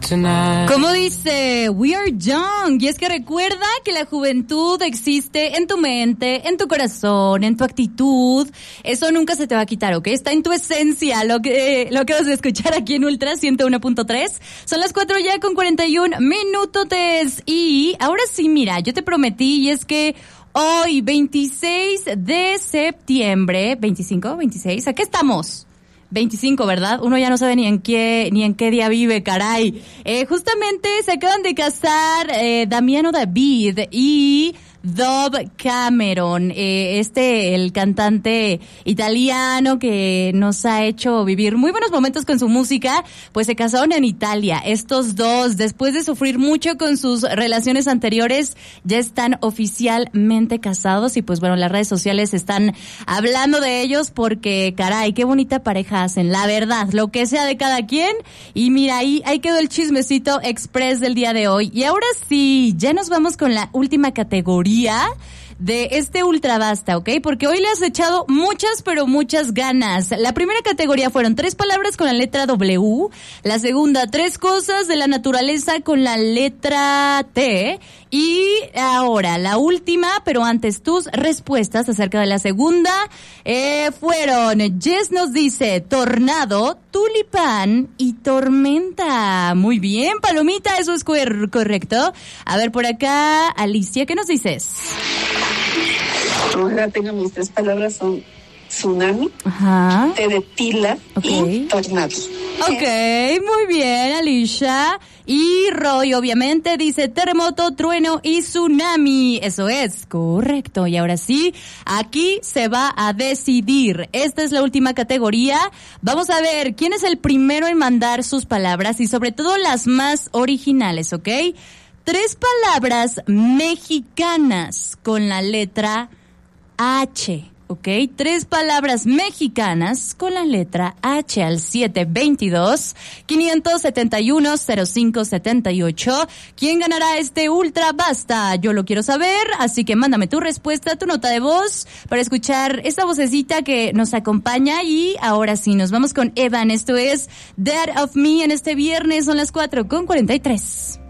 Como dice, we are young. Y es que recuerda que la juventud existe en tu mente, en tu corazón, en tu actitud. Eso nunca se te va a quitar, ¿ok? Está en tu esencia, lo que vas a escuchar aquí en Ultra 101.3. Son las 4 ya con 41 minutos. Y ahora sí, mira, yo te prometí, y es que hoy, 26 de septiembre, 25, 26, ¿a qué estamos? 25, ¿verdad? Uno ya no sabe ni en qué día vive, caray. Justamente se acaban de casar Damiano David y Dove Cameron, el cantante italiano que nos ha hecho vivir muy buenos momentos con su música, pues se casaron en Italia. Estos dos, después de sufrir mucho con sus relaciones anteriores, ya están oficialmente casados y pues bueno, las redes sociales están hablando de ellos porque, caray, qué bonita pareja hacen, la verdad, lo que sea de cada quien. Y mira, ahí quedó el chismecito express del día de hoy. Y ahora sí, ya nos vamos con la última categoría de este Ultra Basta, ¿ok? Porque hoy le has echado muchas, pero muchas ganas. La primera categoría fueron 3 palabras con la letra W. La segunda, 3 cosas de la naturaleza con la letra T. Y ahora, la última, pero antes tus respuestas acerca de la segunda, fueron, Jess nos dice, tornado, tulipán y tormenta. Muy bien, Palomita, eso es correcto. A ver, por acá, Alicia, ¿qué nos dices? Ahora tengo mis 3 palabras, son tsunami, T de tila y tornado. Ok, muy bien, Alicia. Y Roy, obviamente, dice terremoto, trueno y tsunami. Eso es correcto. Y ahora sí, aquí se va a decidir. Esta es la última categoría. Vamos a ver quién es el primero en mandar sus palabras y sobre todo las más originales, ¿ok? 3 palabras mexicanas con la letra H. ¿Ok? 3 palabras mexicanas con la letra H al 722-571-0578. ¿Quién ganará este Ultra Basta? Yo lo quiero saber, así que mándame tu respuesta, tu nota de voz, para escuchar esta vocecita que nos acompaña. Y ahora sí, nos vamos con Evan. Esto es Dead of Me en este viernes, son las 4:43.